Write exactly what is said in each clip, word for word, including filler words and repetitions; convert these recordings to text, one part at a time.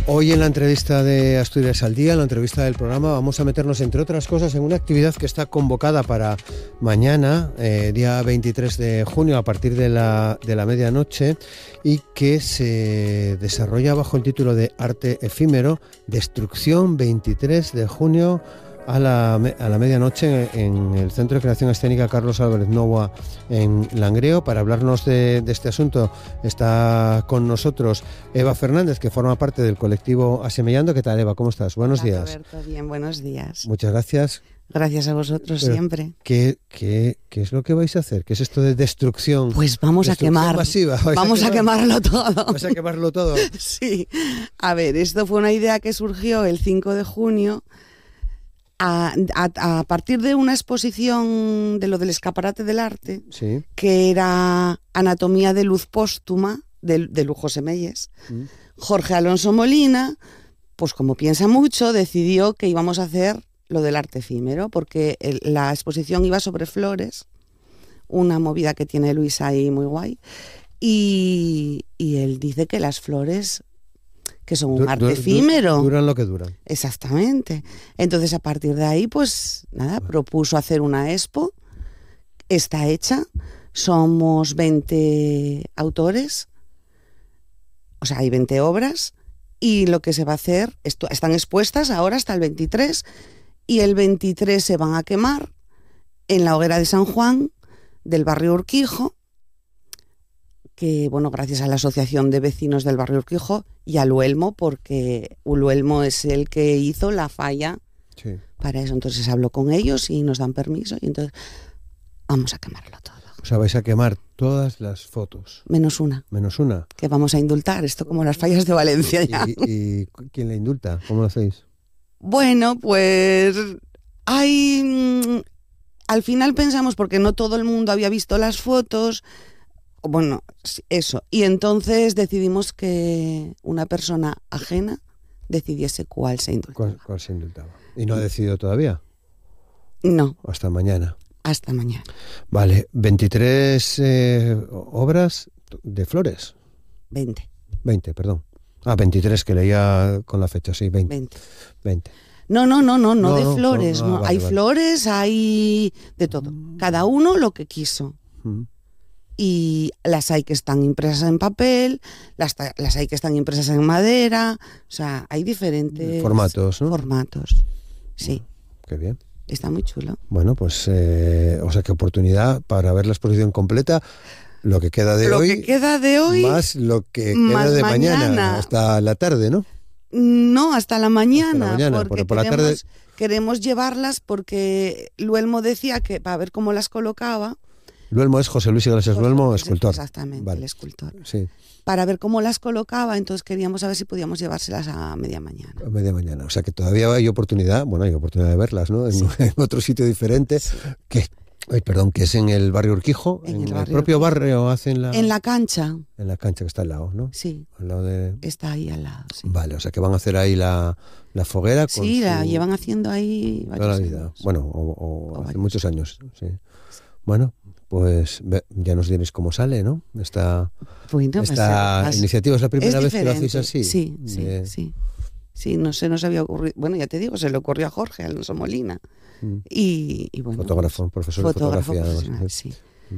Hoy en la entrevista de Asturias al Día, en la entrevista del programa, vamos a meternos, entre otras cosas, en una actividad que está convocada para mañana, eh, día veintitrés de junio, a partir de la, de la medianoche, y que se desarrolla bajo el título de Arte Efímero, Destrucción, veintitrés de junio, a la, a la medianoche en el Centro de Creación Escénica Carlos Álvarez Novoa en Langreo. Para hablarnos de, de este asunto está con nosotros Eva Fernández, que forma parte del colectivo Asemellando. ¿Qué tal, Eva? ¿Cómo estás? Buenos Hola, días. Roberto, bien, buenos días. Muchas gracias. Gracias a vosotros. Pero siempre. ¿qué, qué, ¿Qué es lo que vais a hacer? ¿Qué es esto de destrucción? Pues vamos a quemar. Masiva. Vamos a, quemar? a quemarlo todo. ¿Vais a quemarlo todo? Sí. A ver, esto fue una idea que surgió el cinco de junio a, a, a partir de una exposición de lo del escaparate del arte, sí, que era Anatomía de luz póstuma, de, de Lujo Semelles. Mm. Jorge Alonso Molina, pues como piensa mucho, decidió que íbamos a hacer lo del arte efímero, porque el, la exposición iba sobre flores, una movida que tiene Luis ahí muy guay, y, y él dice que las flores, que son un du- arte du- efímero. Duran lo que duran. Exactamente. Entonces, a partir de ahí, pues nada, bueno. propuso hacer una expo, está hecha, somos veinte autores, o sea, hay veinte obras, y lo que se va a hacer, esto, están expuestas ahora hasta el veintitrés, y el veintitrés se van a quemar en la hoguera de San Juan del barrio Urquijo, que, bueno, gracias a la Asociación de Vecinos del barrio Urquijo y a Luelmo, porque Luelmo es el que hizo la falla sí. para eso. Entonces habló con ellos y nos dan permiso, y entonces vamos a quemarlo todo. O sea, vais a quemar todas las fotos. Menos una. Menos una. Que vamos a indultar, esto como las fallas de Valencia ya. ¿Y, y quién la indulta? ¿Cómo lo hacéis? Bueno, pues hay... Al final pensamos, porque no todo el mundo había visto las fotos, bueno, eso, y entonces decidimos que una persona ajena decidiese cuál se indultaba. ¿Cuál, cuál se indultaba? ¿Y no ha decidido todavía? No. Hasta mañana. Hasta mañana. Vale, veintitrés eh, obras de flores. veinte. veinte, perdón. Ah, veintitrés, que leía con la fecha, sí, veinte. veinte. veinte. No, no, no, no, no, no de no, flores. No, no, no. ah, vale, hay vale. flores, hay de todo. Cada uno lo que quiso. Mm. Y las hay que están impresas en papel, las, las hay que están impresas en madera, o sea, hay diferentes formatos, ¿no? Formatos, sí. Qué bien. Está muy chulo. Bueno, pues, eh, o sea, qué oportunidad para ver la exposición completa, lo que queda de lo hoy. Lo que queda de hoy. Más lo que más queda de mañana. mañana, hasta la tarde, ¿no? No, hasta la mañana, hasta la mañana porque, porque por la queremos, tarde... queremos llevarlas, porque Luelmo decía que para ver cómo las colocaba. Luelmo es José Luis Iglesias Luelmo, escultor. Exactamente, vale. El escultor. Sí. Para ver cómo las colocaba, entonces queríamos saber si podíamos llevárselas a media mañana. A media mañana, o sea que todavía hay oportunidad, bueno, hay oportunidad de verlas, ¿no? En, sí. en otro sitio diferente, sí. que, ay, perdón, que es en el barrio Urquijo, en, en el, barrio el propio Urquijo. barrio hacen la... En la cancha. En la cancha que está al lado, ¿no? Sí. Al lado de... Está ahí al lado, sí. Vale, o sea que van a hacer ahí la, la foguera con Sí, su... la llevan haciendo ahí varios toda la vida. años. Bueno, o, o, o hace varios. muchos años, sí. Bueno, pues ya nos diréis cómo sale, ¿no? Esta, bueno, esta pues, iniciativa es la primera es vez que lo hacéis así. Sí, sí, de... sí. Sí, no se nos había ocurrido. Bueno, ya te digo, se le ocurrió a Jorge Alonso Molina. Mm. Y, y bueno. Fotógrafo, profesor fotógrafo de fotografía. Profesional, sí. Mm.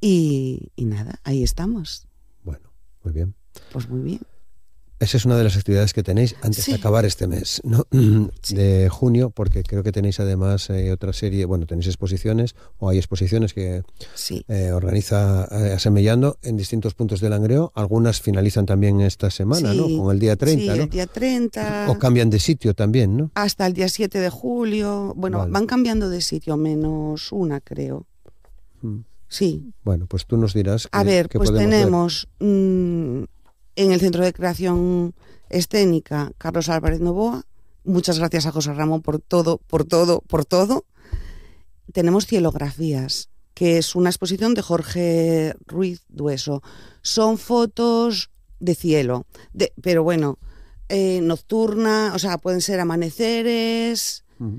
Y, y nada, ahí estamos. Bueno, muy bien. Pues muy bien. Esa es una de las actividades que tenéis antes sí. de acabar este mes, ¿no? Sí. De junio, porque creo que tenéis además eh, otra serie, bueno, tenéis exposiciones, o hay exposiciones que sí. eh, organiza eh, Asemellando en distintos puntos de Langreo. Algunas finalizan también esta semana, sí. ¿no? Con el día treinta, sí, ¿no? el día treinta. O cambian de sitio también, ¿no? Hasta el día siete de julio. Bueno, vale. Van cambiando de sitio, menos una, creo. Mm. Sí. Bueno, pues tú nos dirás. A que, ver, que pues tenemos... Ver. Mmm, en el Centro de Creación Escénica Carlos Álvarez Novoa, muchas gracias a José Ramón por todo, por todo, por todo. Tenemos Cielografías, que es una exposición de Jorge Ruiz Dueso. Son fotos de cielo, de, pero bueno, eh, nocturna, o sea, pueden ser amaneceres uh-huh.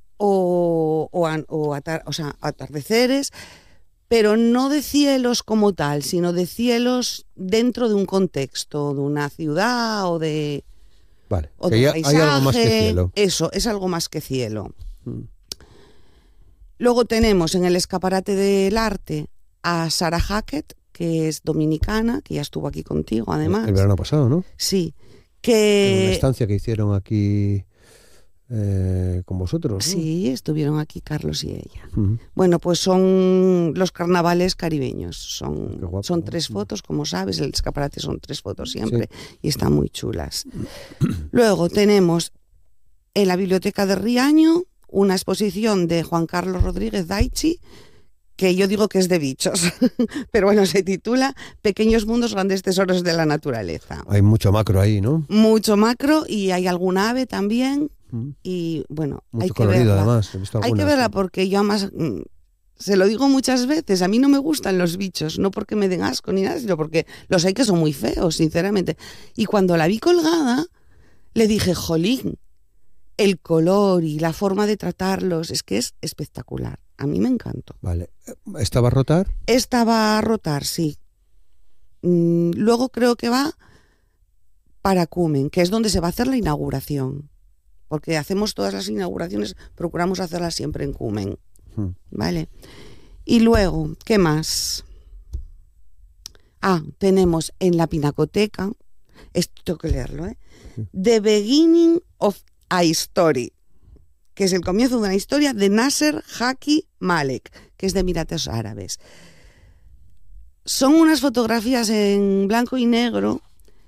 o, o, o, atar, o sea, atardeceres, pero no de cielos como tal, sino de cielos dentro de un contexto, de una ciudad o de... Vale, otro que ya paisaje, hay algo más que cielo. Eso, es algo más que cielo. Mm. Luego tenemos en el escaparate del arte a Sarah Hackett, que es dominicana, que ya estuvo aquí contigo, además. El verano pasado, ¿no? Sí. En Que... una estancia que hicieron aquí eh, con vosotros, ¿no? Sí, estuvieron aquí Carlos y ella. Uh-huh. Bueno, pues son los carnavales caribeños. Son, Qué guapo, son ¿no? tres fotos, como sabes, el escaparate son tres fotos siempre, Sí. y están muy chulas. Luego tenemos en la biblioteca de Riaño una exposición de Juan Carlos Rodríguez Daichi, que yo digo que es de bichos, pero bueno, se titula Pequeños mundos, grandes tesoros de la naturaleza. Hay mucho macro ahí, ¿no? Mucho macro y hay alguna ave también. Mm. Y bueno, Mucho hay que colorido, verla. además. He visto Hay que algunas, verla sí. porque yo además, mm, se lo digo muchas veces, a mí no me gustan los bichos, no porque me den asco ni nada, sino porque los hay que son muy feos, sinceramente. Y cuando la vi colgada, le dije, jolín, el color y la forma de tratarlos, es que es espectacular. A mí me encantó. Vale. ¿Esta va a rotar? Esta va a rotar, sí. Mm, luego creo que va para Cumen, que es donde se va a hacer la inauguración. Porque hacemos todas las inauguraciones, procuramos hacerlas siempre en Cumen. Mm. ¿Vale? Y luego, ¿qué más? Ah, tenemos en la Pinacoteca, esto tengo que leerlo, ¿eh? The Beginning of a Story, que es el comienzo de una historia de Nasser Haki Malek, que es de Emiratos Árabes. Son unas fotografías en blanco y negro.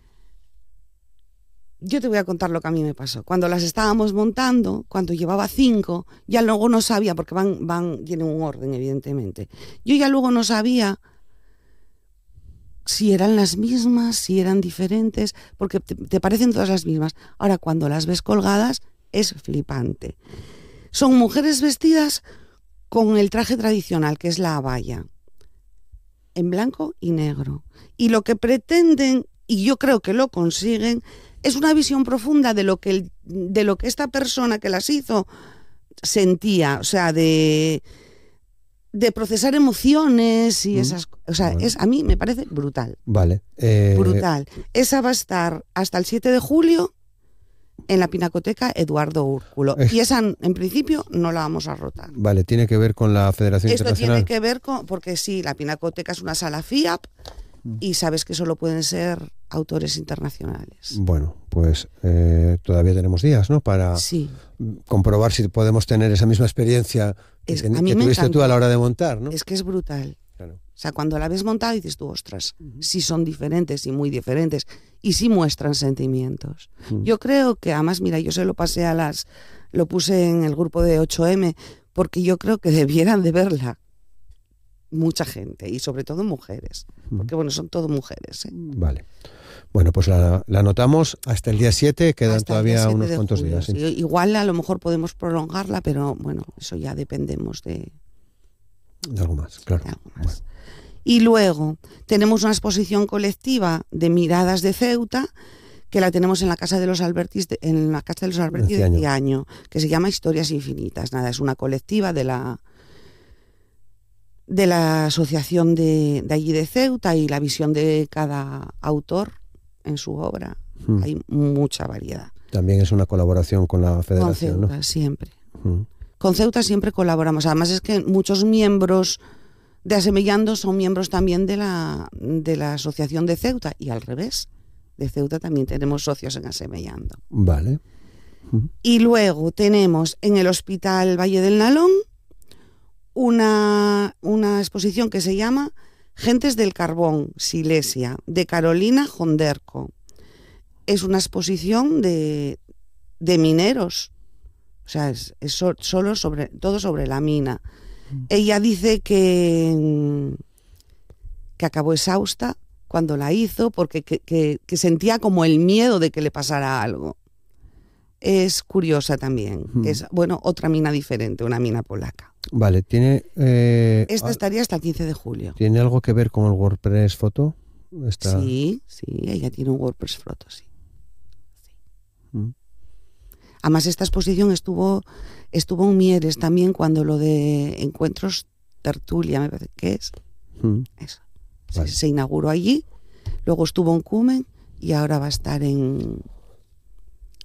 Yo te voy a contar lo que a mí me pasó. Cuando las estábamos montando, cuando llevaba cinco, ya luego no sabía, porque van, van, tienen un orden, evidentemente. Yo ya luego no sabía si eran las mismas, si eran diferentes, porque te, te parecen todas las mismas. Ahora, cuando las ves colgadas, es flipante. Son mujeres vestidas con el traje tradicional, que es la abaya, en blanco y negro. Y lo que pretenden, y yo creo que lo consiguen, es una visión profunda de lo que, el, de lo que esta persona que las hizo sentía, o sea, de... de procesar emociones y esas cosas. O sea, bueno. es, a mí me parece brutal. Vale. Eh, Brutal. Esa va a estar hasta el siete de julio en la Pinacoteca Eduardo Úrculo. Es... Y esa, en principio, no la vamos a rotar. Vale, tiene que ver con la Federación Esto Internacional. tiene que ver con... Porque sí, la Pinacoteca es una sala F I A P mm. y sabes que solo pueden ser autores internacionales. Bueno, pues eh, todavía tenemos días, ¿no? Para sí. comprobar si podemos tener esa misma experiencia es, que, a mí que me tuviste encantó. tú a la hora de montar, ¿no? Es que es brutal. Claro. O sea, cuando la ves montada dices tú, ostras, uh-huh. sí son diferentes y muy diferentes y sí muestran sentimientos. Uh-huh. Yo creo que además, mira, yo se lo pasé a las, lo puse en el grupo de ocho eme porque yo creo que debieran de verla mucha gente y sobre todo mujeres, uh-huh. porque bueno, son todo mujeres. ¿eh? Vale. Bueno, pues la, la anotamos hasta el día siete, quedan hasta todavía unos cuantos julio, días. ¿sí? Sí. Igual a lo mejor podemos prolongarla, pero bueno, eso ya dependemos de... De algo más, claro. De algo más. Bueno. Y luego tenemos una exposición colectiva de miradas de Ceuta, que la tenemos en la Casa de los Albertis, de, en la Casa de los Albertis de Ciaño, que se llama Historias Infinitas. Nada, es una colectiva de la... de la asociación de, de allí de Ceuta y la visión de cada autor en su obra. Hmm. Hay mucha variedad. También es una colaboración con la Federación, con Ceuta, ¿no? Siempre. Hmm. Con Ceuta siempre colaboramos. Además es que muchos miembros de Asemellando son miembros también de la, de la Asociación de Ceuta y al revés. De Ceuta también tenemos socios en Asemellando. Vale. Hmm. Y luego tenemos en el Hospital Valle del Nalón una, una exposición que se llama Gentes del Carbón, Silesia, de Carolina Jonderco. Es una exposición de, de mineros, o sea, es, es so, solo sobre, todo sobre la mina. Mm. Ella dice que, que acabó exhausta cuando la hizo porque que, que, que sentía como el miedo de que le pasara algo. Es curiosa también, mm. es, bueno, otra mina diferente, una mina polaca. Vale, tiene... Eh, Esta estaría hasta el quince de julio. ¿Tiene algo que ver con el WordPress Photo? Esta... Sí, sí, ella tiene un WordPress Photo, sí. sí. Mm. Además, esta exposición estuvo estuvo en Mieres también cuando lo de Encuentros Tertulia, me parece que es. Mm. Eso. Vale. Se, se inauguró allí, luego estuvo en Cumen y ahora va a estar en...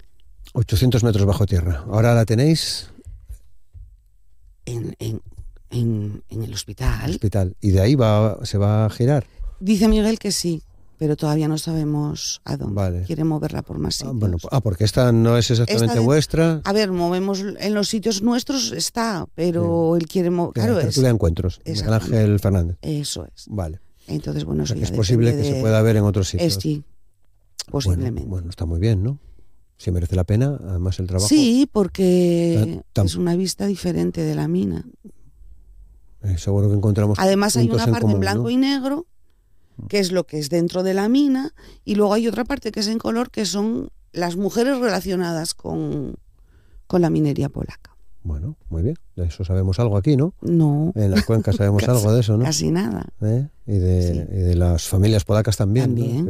ochocientos metros bajo tierra. ¿Ahora la tenéis? En, en, en, en el hospital. hospital. ¿Y de ahí va, se va a girar? Dice Miguel que sí, pero todavía no sabemos a dónde. Vale. Quiere moverla por más sitios. Ah, bueno, ah, porque esta no es exactamente de, vuestra. A ver, movemos en los sitios nuestros, está, pero sí. Él quiere mover. Claro, la tertulia de encuentros, Miguel Ángel Fernández. Eso es. Vale. Entonces, bueno, o sea, sí, que es posible de... que se pueda ver en otros sitios. Es, sí, posiblemente. Bueno, bueno, está muy bien, ¿no? Si merece la pena, además el trabajo. Sí, porque tan, tan... es una vista diferente de la mina. Eh, seguro que encontramos. Además hay una en parte común, en blanco ¿no? y negro, que es lo que es dentro de la mina, y luego hay otra parte que es en color, que son las mujeres relacionadas con, con la minería polaca. Bueno, muy bien. De eso sabemos algo aquí, ¿no? No. En la cuenca sabemos casi, algo de eso, ¿no? Casi nada. ¿Eh? Y, de, sí. y de las familias polacas también. También. ¿no?